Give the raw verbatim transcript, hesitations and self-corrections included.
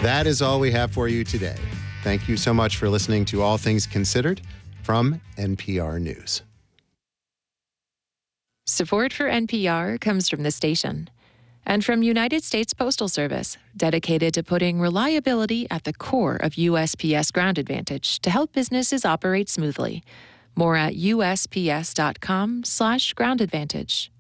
That is all we have for you today. Thank you so much for listening to All Things Considered from N P R News. Support for N P R comes from the station and from United States Postal Service, dedicated to putting reliability at the core of U S P S Ground Advantage to help businesses operate smoothly. More at U S P S dot com slash ground advantage.